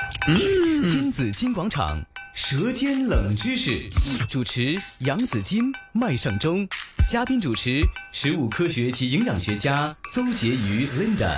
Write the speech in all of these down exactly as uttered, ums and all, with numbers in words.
嗯，新紫金廣場舌尖冷知識，主持楊紫金、麥尚中，嘉賓主持食物科學及營養學家鄒婕妤 Linda。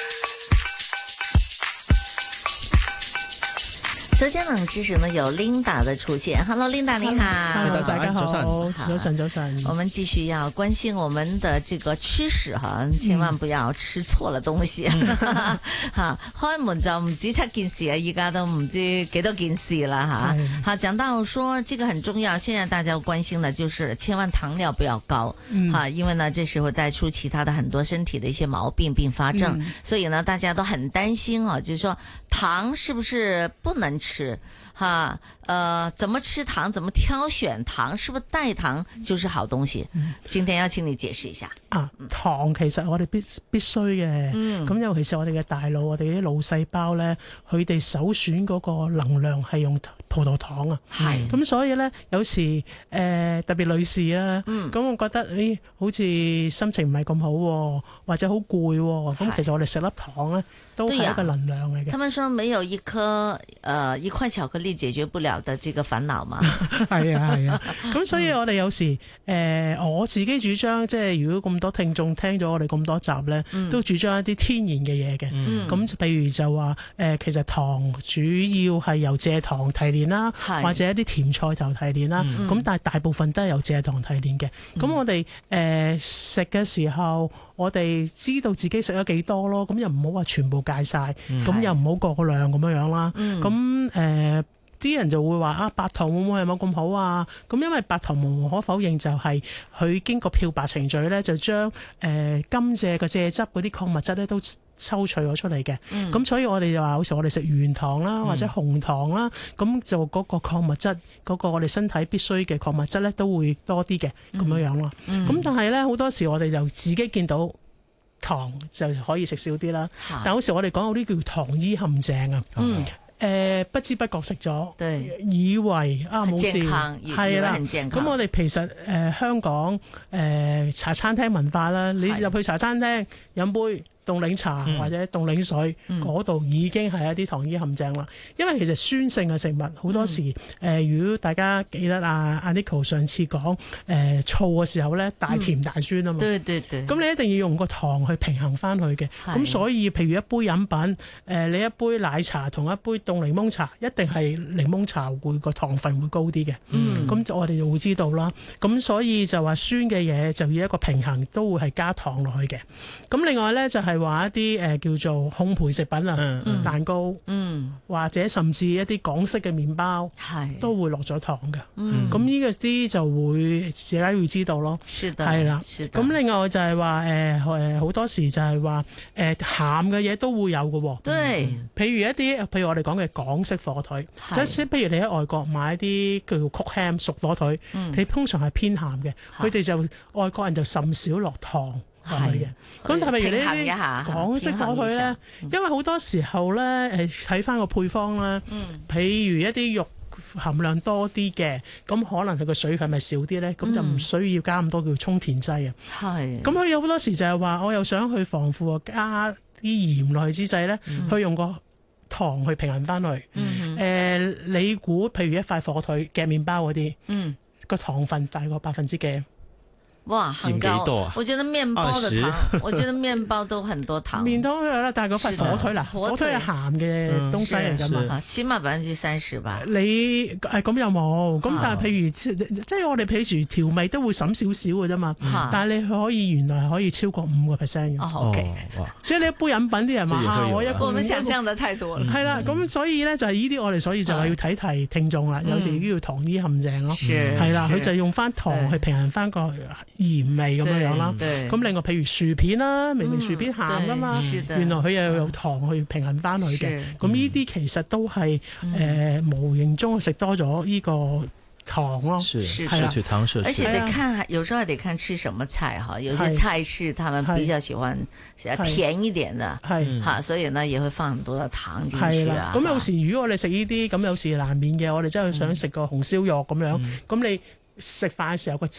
舌尖冷知識呢有 Linda 的出現 ，Hello Linda 你好， 大家好， 好早晨早晨。 我們繼續要關心我們的這個吃食哈，千萬不要吃錯了東西。哈、嗯，開門就唔止七件事啊，依家都唔知幾多件事啦哈。好，講到說這個很重要，現在大家關心的就是千萬糖尿不要高，哈、嗯，因為呢這時會帶出其他的很多身體的一些毛病併發症、嗯，所以呢大家都很擔心啊，就是說糖是不是不能吃？吃哈，呃，怎麼吃糖？怎麼挑選糖？是不是代糖就是好東西？嗯、今天要請你解釋一下。 啊，糖其實我哋必必須嘅，咁、嗯、尤其是我哋嘅大腦，我哋啲腦細胞咧，佢哋首選嗰個能量係用葡萄糖啊。係。咁所以咧，有時誒、呃、特別女士啦，咁、嗯、我覺得誒、哎、好似心情唔係咁好，或者好攰，咁其實我哋食粒糖咧都係一個能量嚟嘅。他們說沒有一顆誒、呃、一塊巧克力解決不了的這個煩惱嘛。係啊係啊，咁所以我哋有時誒、呃、我自己主張，即係如果咁多聽眾聽咗我哋咁多集咧、嗯，都主張一啲天然嘅嘢嘅。咁、嗯、譬如就話誒、呃，其實糖主要係由蔗糖提煉啦，或者一啲甜菜頭提煉啦。咁、嗯、但係大部分都係由蔗糖提煉嘅。咁、嗯、我哋誒食嘅時候，我哋知道自己食咗幾多咯。咁又唔好話全部戒晒，咁、嗯、又唔好過量咁樣樣啦。咁、嗯、誒。呃啲人就會話啊，白糖會唔會係冇咁好啊？咁因為白糖無可否認就係佢經過漂白程序咧，就將誒、呃、甘蔗嘅蔗汁嗰啲礦物質咧都抽取咗出嚟嘅。咁、嗯、所以我哋就話，好似我哋食原糖啦，或者紅糖啦，咁、嗯、就嗰個礦物質嗰、嗰個我哋身體必須嘅礦物質咧都會多啲嘅咁樣樣咯。咁、嗯、但係咧好多時我哋就自己見到糖就可以食少啲啦。但好似我哋講嗰啲叫糖衣陷阱啊。嗯誒、呃、不知不覺食咗，以為啊冇事，係啦。咁我哋其實誒、呃、香港誒、呃、茶餐廳文化啦，你入去茶餐廳飲杯凍檸茶或者凍檸水，嗰、嗯、度已經係一啲糖衣陷阱啦。因為其實酸性嘅食物好多時，誒、嗯呃、如果大家記得啊阿 Nico 上次講誒醋嘅時候咧，大甜大酸啊嘛。對對對。咁你一定要用個糖去平衡翻佢嘅。咁所以譬如一杯飲品，誒、呃、你一杯奶茶同一杯凍檸檬茶，一定係檸檬茶會個糖分會高啲嘅。嗯。咁我哋就會知道啦。咁所以就話酸嘅嘢就要一個平衡，都會係加糖落去嘅。咁另外咧就係、是。係話一啲誒、呃、叫做烘焙食品啊、嗯，蛋糕，嗯，或者甚至一啲港式嘅麵包，係都會落咗糖嘅。嗯，咁呢個啲就會自己會知道咯。是的，係啦。咁另外就係話誒誒好多時就係話誒鹹嘅嘢都會有嘅喎。對，嗯、譬如一啲譬如我哋講嘅港式火腿，即係譬如你喺外國買一啲叫做 cooked ham 熟火腿，嗯、你通常係偏鹹嘅，佢哋就外國人就甚少落糖。係嘅，咁但係譬如呢啲港式火腿咧，因為好多時候咧，誒睇翻個配方啦、嗯，譬如一啲肉含量多啲嘅，咁可能佢個水分咪少啲咧，咁、嗯、就唔需要加咁多叫充填劑啊。係，咁佢有好多時就係話，我又想去防腐加啲鹽落去之際咧，去、嗯、用個糖去平衡翻去。誒、嗯呃，你估譬如一塊火腿夾麵包嗰啲，個、嗯、糖分大過百分之幾？ 哇，很高！我覺得麵包的糖，我覺得麵包都很多糖。麵包啦，但係嗰塊火腿啦，火腿係鹹嘅東西嚟㗎嘛，起碼百分之三十吧。你誒咁又冇，咁但係譬如即係我哋譬如調味都會審少少嘅啫嘛，但係你可以原來係可以超過五個 percent 嘅。O K， 所以你一杯飲品啲人話我一個，我們想象得太多啦。係啦，咁所以咧就係呢啲我哋所以就係要睇題聽眾啦，有時呢叫糖衣陷阱咯，係啦，佢就用翻糖去平衡翻個鹽味咁樣樣啦，咁另外譬如薯片啦，明明薯片鹹噶嘛，原來佢又有糖去平衡翻佢嘅，咁呢啲其實都係誒、呃、無形中食多咗呢個糖咯，是是攝取糖攝取，而且得看，有時候還得看吃什麼菜哈，有些菜式他們比較喜歡甜一點的，係哈，所以呢也會放很多的糖進去啊。咁有時如果我哋食呢啲，咁有時難免嘅，我哋真係想食個紅燒肉咁樣，咁、嗯、你食飯嘅時候個汁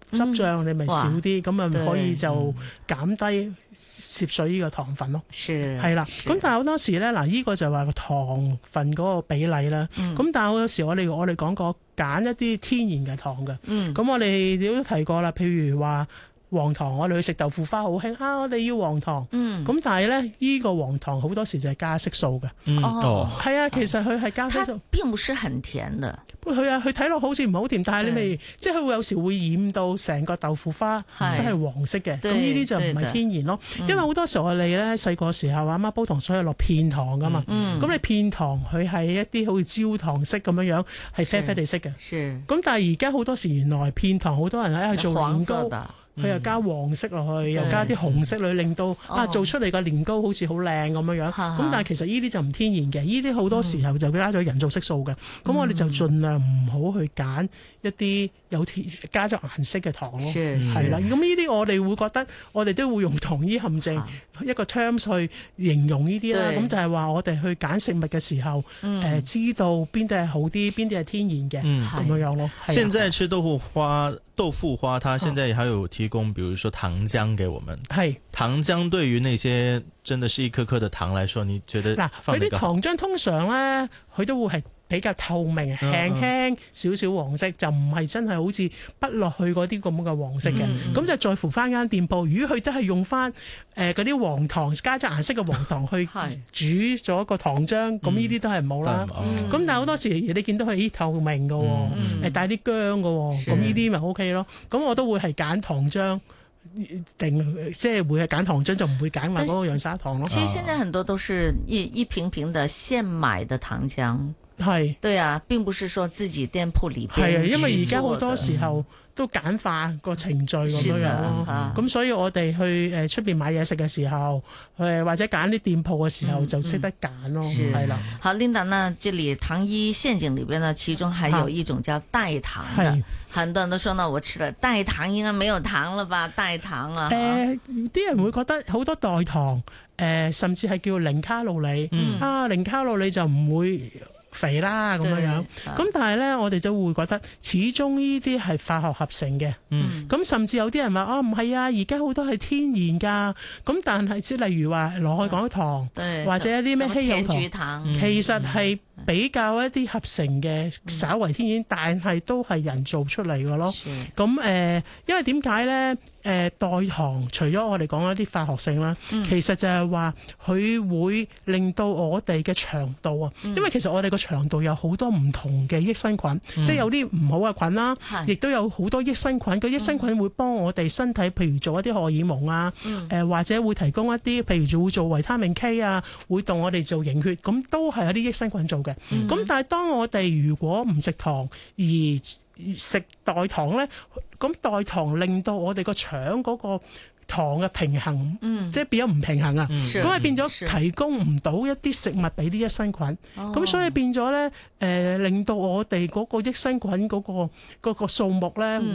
汁醬你咪少啲，咁啊、嗯、可以就減低攝水呢個糖分咯。係啦，咁但係好多時咧，嗱、這、呢個就話個糖分嗰個比例啦。咁、嗯、但係好多時我哋我哋講過揀一啲天然嘅糖嘅。咁、嗯、我哋都提過啦，譬如話黃糖，我哋去食豆腐花好興啊，我哋要黃糖。咁、嗯、但係咧，呢、這個黃糖好多時就係加色素嘅。 嗯、哦， 係啊，其實佢係加色素， 並不是很甜嘅。 佢啊，佢睇落好似唔係好甜，但係你咪即係佢會有時會染到成個豆腐花都係黃色嘅。咁呢啲就唔係天然咯。因為好多時候我哋咧細個時候阿媽煲糖水係落片糖噶嘛。咁、嗯、你片糖佢係一啲好似焦糖色咁樣樣，係啡啡地色嘅。咁但係而家好多時原來片糖好多人喺度做年糕。佢又加黃色落去，又加啲紅色落去，令到啊做出嚟個年糕好似好靚咁樣樣。咁但係其實呢啲就唔天然嘅，呢啲好多時候就加咗人造色素嘅。咁、嗯、我哋就盡量唔好去揀一啲有加咗顏色嘅糖咯。係啦，咁呢啲我哋會覺得，我哋都會用糖衣陷阱一個 terms 去形容呢啲啦。咁就係話我哋去揀食物嘅時候，誒、嗯呃、知道邊啲係好啲，邊啲係天然嘅咁樣樣咯。 現在吃豆腐花。豆腐花，它現在還有提供，比如說糖漿給我們。係、啊、糖漿對於那些真的是一顆顆的糖來說，你覺得嗱， 佢啲糖漿通常咧，佢都會係比較透明，輕輕少少黃色，就唔係真係好似筆落去嗰啲咁嘅黃色嘅。咁、嗯、就在乎翻間店鋪，如果佢都係用翻誒嗰啲黃糖加咗顏色嘅黃糖去煮咗個糖漿，咁呢啲都係冇啦。咁、嗯、但係好多時你見到佢咦透明嘅，誒、嗯、帶啲薑嘅，咁呢啲咪 O K 咯。咁我都會係揀糖漿。定即係會係揀糖漿，就唔會揀埋嗰個洋砂糖咯。 其實現在很多都是一一瓶瓶的現買的糖漿， 係對啊，並不是說自己店鋪裏邊係啊，因為而家好多時候都簡化個程序咁樣樣咯。咁、啊、所以我哋去誒出邊買嘢食嘅時候，誒或者揀啲店鋪嘅時候、嗯、就識得揀咯。係啦。 好 ，Linda 呢？這裏糖衣陷阱裏邊呢，其中還有一種叫代糖的，很多人都說呢，我吃了代糖應該沒有糖了吧？代糖啊，誒、呃， 啲人會覺得好多代糖，誒、呃，甚至係叫零卡路里，嗯、啊，零卡路里就唔會肥啦咁樣樣，咁但係咧我哋就會覺得始終呢啲係化學合成嘅，咁、嗯、甚至有啲人話哦唔係啊，而家好多係天然噶，咁但係即係例如話羅漢果糖或者一啲咩稀有糖，其實係比較一啲合成嘅，稍為天然，但係都係人做出嚟嘅咯。咁誒、呃，因為點解咧？誒、呃、代糖除咗我哋講一啲化學性啦、嗯，其實就係話佢會令到我哋嘅腸道啊、嗯，因為其實我哋個腸道有好多唔同嘅益生菌，嗯、即係有啲唔好嘅菌啦，亦都有好多益生菌。個益生菌會幫我哋身體，譬如做一啲荷爾蒙啊，誒、嗯呃、或者會提供一啲，譬如做會做維他命 K 啊，會同我哋做凝血，咁都係有啲益生菌做嘅。咁、嗯、但係當我哋如果唔食糖而食代糖咧，咁代糖令到我哋個腸嗰個糖嘅平衡，嗯、即係變咗唔平衡啊！咁、嗯、係變咗提供唔到一啲食物俾啲益生菌，咁、哦、所以變咗咧，誒、呃、令到我哋嗰個益生菌嗰、嗰個嗰、嗰個數目咧、嗯、